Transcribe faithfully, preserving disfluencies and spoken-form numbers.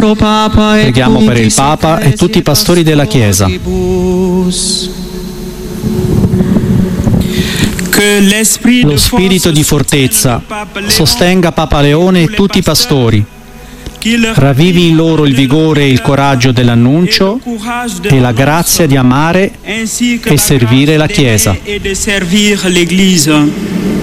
Preghiamo per il Papa e tutti i pastori della Chiesa. Lo spirito di fortezza sostenga Papa Leone e tutti i pastori. Ravvivi in loro il vigore e il coraggio dell'annuncio e la grazia di amare e servire la Chiesa.